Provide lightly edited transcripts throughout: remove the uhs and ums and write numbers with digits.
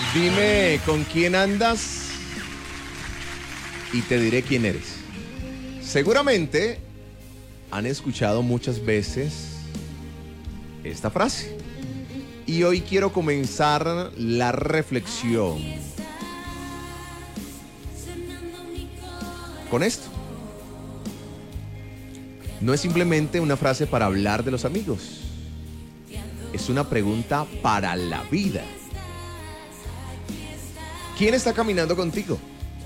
Dime con quién andas y te diré quién eres. Seguramente han escuchado muchas veces esta frase. Y hoy quiero comenzar la reflexión con esto. No es simplemente una frase para hablar de los amigos. Es una pregunta para la vida. ¿Quién está caminando contigo?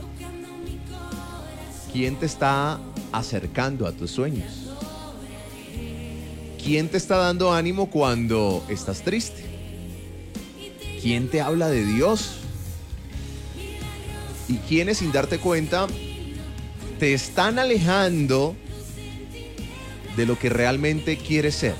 ¿Quién te está acercando a tus sueños? ¿Quién te está dando ánimo cuando estás triste? ¿Quién te habla de Dios? ¿Y quiénes, sin darte cuenta, te están alejando de lo que realmente quieres ser?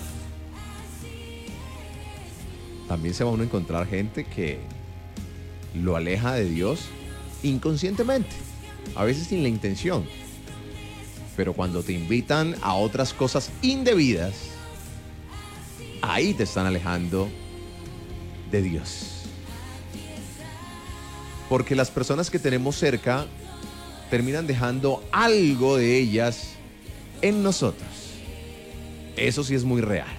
También se va uno a encontrar gente que lo aleja de Dios inconscientemente, a veces sin la intención. Pero cuando te invitan a otras cosas indebidas, ahí te están alejando de Dios. Porque las personas que tenemos cerca terminan dejando algo de ellas en nosotros. Eso sí es muy real.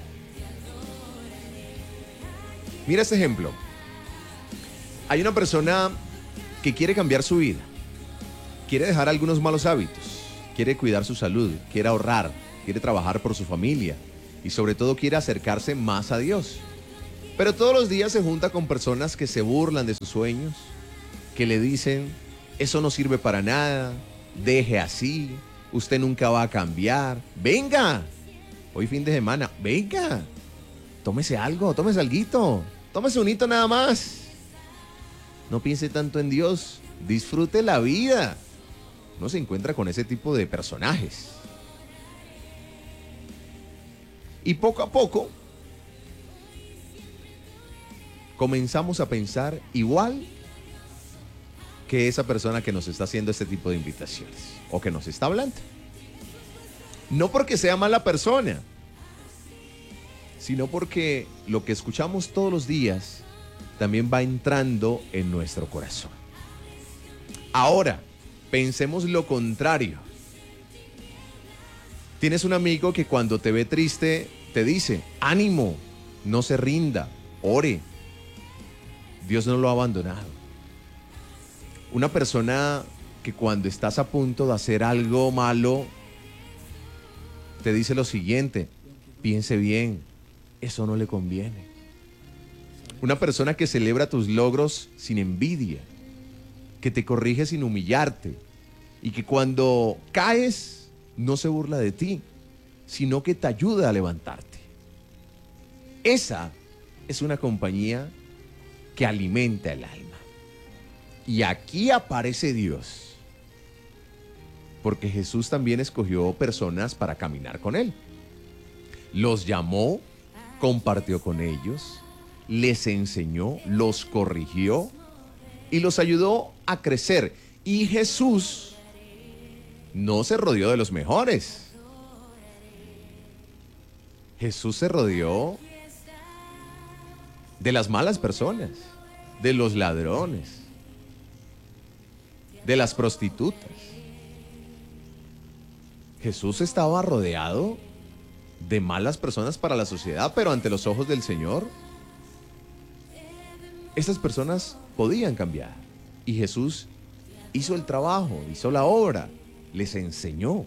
Mira este ejemplo. Hay una persona que quiere cambiar su vida, quiere dejar algunos malos hábitos, quiere cuidar su salud, quiere ahorrar, quiere trabajar por su familia y sobre todo quiere acercarse más a Dios. Pero todos los días se junta con personas que se burlan de sus sueños, que le dicen, eso no sirve para nada, deje así, usted nunca va a cambiar, venga, hoy fin de semana, venga, tómese algo, tómese alguito, tómese un hito nada más. No piense tanto en Dios, disfrute la vida. Uno se encuentra con ese tipo de personajes. Y poco a poco comenzamos a pensar igual que esa persona que nos está haciendo este tipo de invitaciones o que nos está hablando. No porque sea mala persona, sino porque lo que escuchamos todos los días también va entrando en nuestro corazón. Ahora, pensemos lo contrario. Tienes un amigo que cuando te ve triste te dice, ánimo, no se rinda, ore. Dios no lo ha abandonado. Una persona que cuando estás a punto de hacer algo malo te dice lo siguiente, piense bien, eso no le conviene. Una persona que celebra tus logros sin envidia, que te corrige sin humillarte y que cuando caes no se burla de ti, sino que te ayuda a levantarte. Esa es una compañía que alimenta el alma. Y aquí aparece Dios, porque Jesús también escogió personas para caminar con Él. Los llamó, compartió con ellos, les enseñó, los corrigió y los ayudó a crecer. Y Jesús no se rodeó de los mejores. Jesús se rodeó de las malas personas, de los ladrones, de las prostitutas. Jesús estaba rodeado de malas personas para la sociedad, pero ante los ojos del Señor, estas personas podían cambiar. Y Jesús hizo el trabajo, hizo la obra, les enseñó.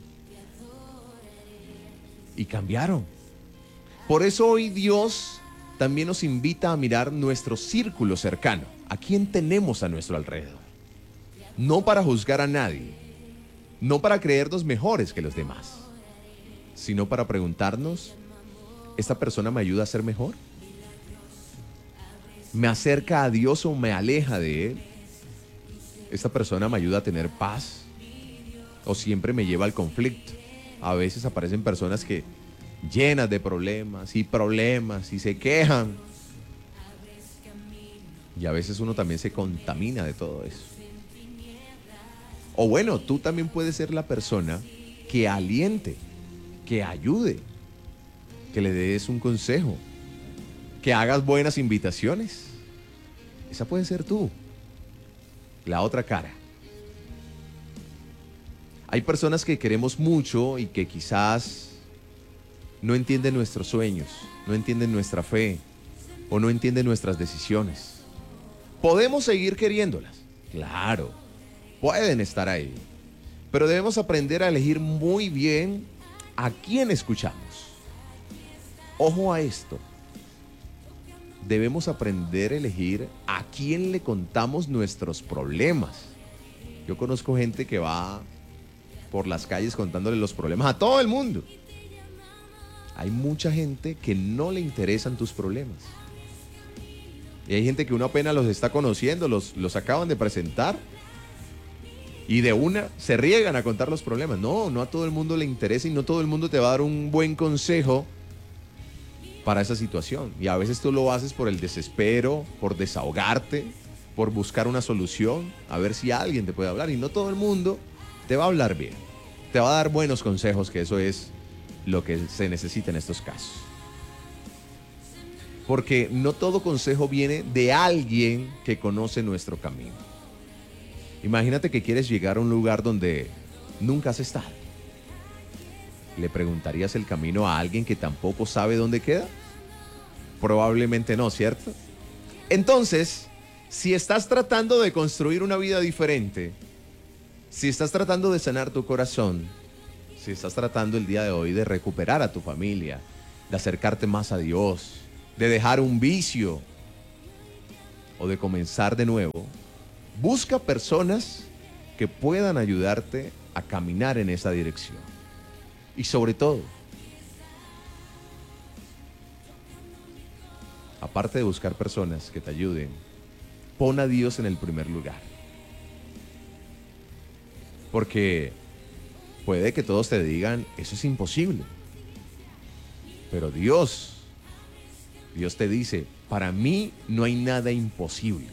Y cambiaron. Por eso hoy Dios también nos invita a mirar nuestro círculo cercano. ¿A quién tenemos a nuestro alrededor? No para juzgar a nadie, no para creernos mejores que los demás, sino para preguntarnos, ¿esta persona me ayuda a ser mejor? ¿Me acerca a Dios o me aleja de Él? ¿Esta persona me ayuda a tener paz o siempre me lleva al conflicto? A veces aparecen personas que llenas de problemas y se quejan. Y a veces uno también se contamina de todo eso. O bueno, tú también puedes ser la persona que aliente, que ayude, que le des un consejo, que hagas buenas invitaciones. Esa puede ser tú. la otra cara. Hay personas que queremos mucho y que quizás no entienden nuestros sueños, no entienden nuestra fe o no entienden nuestras decisiones. Podemos seguir queriéndolas, claro, pueden estar ahí, pero debemos aprender a elegir muy bien a quién escuchamos. Ojo a esto. Debemos aprender a elegir a quién le contamos nuestros problemas. Yo conozco gente que va por las calles contándole los problemas a todo el mundo. Hay mucha gente que no le interesan tus problemas. Y hay gente que uno apenas los está conociendo, los acaban de presentar y de una se riegan a contar los problemas. No, no a todo el mundo le interesa y no todo el mundo te va a dar un buen consejo para esa situación. Y a veces tú lo haces por el desespero, por desahogarte, por buscar una solución, a ver si alguien te puede hablar. Y no todo el mundo te va a hablar bien, te va a dar buenos consejos, que eso es lo que se necesita en estos casos. Porque no todo consejo viene de alguien que conoce nuestro camino. Imagínate que quieres llegar a un lugar donde nunca has estado. ¿Le preguntarías el camino a alguien que tampoco sabe dónde queda? Probablemente no, ¿cierto? Entonces, si estás tratando de construir una vida diferente, si estás tratando de sanar tu corazón, si estás tratando el día de hoy de recuperar a tu familia, de acercarte más a Dios, de dejar un vicio o de comenzar de nuevo, busca personas que puedan ayudarte a caminar en esa dirección. Y sobre todo, aparte de buscar personas que te ayuden, pon a Dios en el primer lugar. Porque puede que todos te digan, eso es imposible. Pero Dios te dice, para mí no hay nada imposible.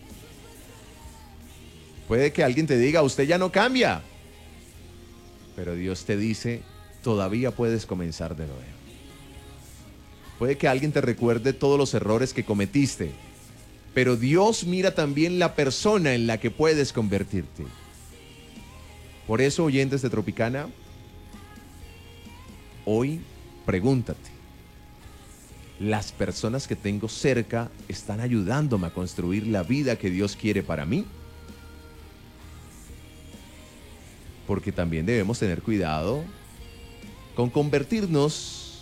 Puede que alguien te diga, usted ya no cambia. Pero Dios te dice, todavía puedes comenzar de nuevo. Puede que alguien te recuerde todos los errores que cometiste. Pero Dios mira también la persona en la que puedes convertirte. Por eso, oyentes de Tropicana, hoy pregúntate, ¿las personas que tengo cerca están ayudándome a construir la vida que Dios quiere para mí? Porque también debemos tener cuidado con convertirnos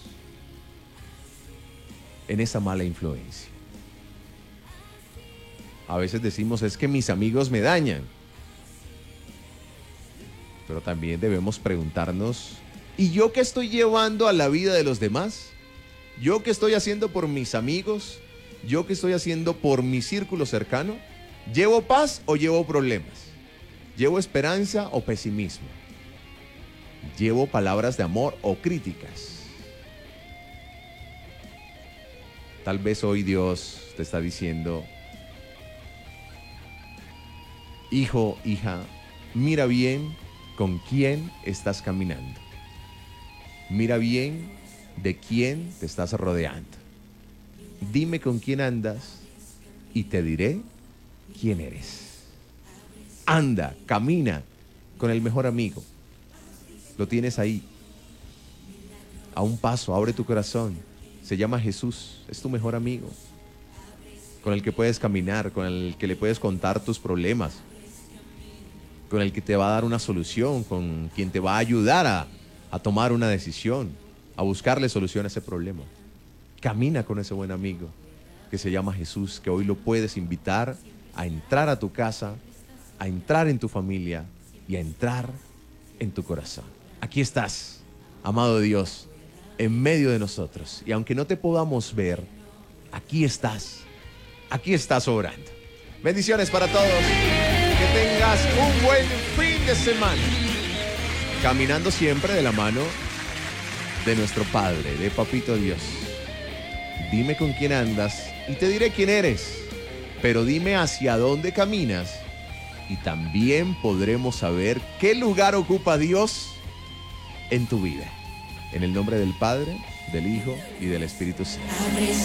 en esa mala influencia. A veces decimos, es que mis amigos me dañan. Pero también debemos preguntarnos, ¿y yo qué estoy llevando a la vida de los demás? ¿Yo qué estoy haciendo por mis amigos? ¿Yo qué estoy haciendo por mi círculo cercano? ¿Llevo paz o llevo problemas? ¿Llevo esperanza o pesimismo? ¿Llevo palabras de amor o críticas? Tal vez hoy Dios te está diciendo, hijo, hija, mira bien con quién estás caminando. Mira bien de quién te estás rodeando. Dime con quién andas y te diré quién eres. Anda, camina con el mejor amigo. Lo tienes ahí. A un paso, abre tu corazón. Se llama Jesús, es tu mejor amigo. Con el que puedes caminar, con el que le puedes contar tus problemas. Con el que te va a dar una solución, con quien te va a ayudar a tomar una decisión, a buscarle solución a ese problema. Camina con ese buen amigo que se llama Jesús, que hoy lo puedes invitar a entrar a tu casa, a entrar en tu familia y a entrar en tu corazón. Aquí estás, amado Dios, en medio de nosotros. Y aunque no te podamos ver, aquí estás obrando. Bendiciones para todos. Que tengas un buen fin de semana. Caminando siempre de la mano de nuestro Padre, de Papito Dios. Dime con quién andas y te diré quién eres. Pero dime hacia dónde caminas y también podremos saber qué lugar ocupa Dios en tu vida. En el nombre del Padre, del Hijo y del Espíritu Santo.